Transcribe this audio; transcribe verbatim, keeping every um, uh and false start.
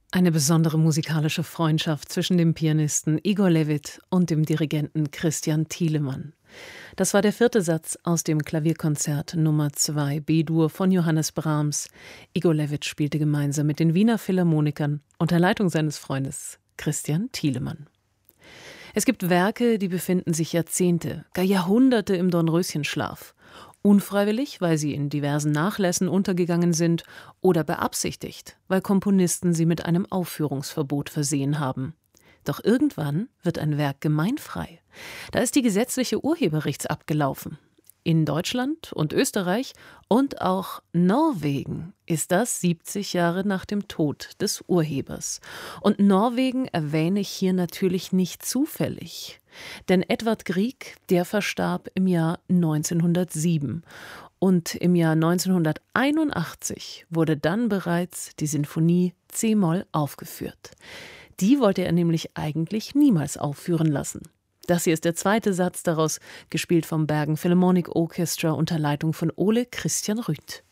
Eine besondere musikalische Freundschaft zwischen dem Pianisten Igor Levit und dem Dirigenten Christian Thielemann. Das war der vierte Satz aus dem Klavierkonzert Nummer zwei B-Dur von Johannes Brahms. Igor Levit spielte gemeinsam mit den Wiener Philharmonikern unter Leitung seines Freundes Christian Thielemann. Es gibt Werke, die befinden sich Jahrzehnte, gar Jahrhunderte im Dornröschenschlaf. Unfreiwillig, weil sie in diversen Nachlässen untergegangen sind, oder beabsichtigt, weil Komponisten sie mit einem Aufführungsverbot versehen haben. Doch irgendwann wird ein Werk gemeinfrei. Da ist die gesetzliche Urheberrechts abgelaufen. In Deutschland und Österreich und auch Norwegen ist das siebzig Jahre nach dem Tod des Urhebers. Und Norwegen erwähne ich hier natürlich nicht zufällig. Denn Edvard Grieg, der verstarb im Jahr neunzehnhundertsieben. Und im Jahr neunzehnhunderteinundachtzig wurde dann bereits die Sinfonie C-Moll aufgeführt. Die wollte er nämlich eigentlich niemals aufführen lassen. Das hier ist der zweite Satz daraus, gespielt vom Bergen Philharmonic Orchestra unter Leitung von Ole Christian Rüth.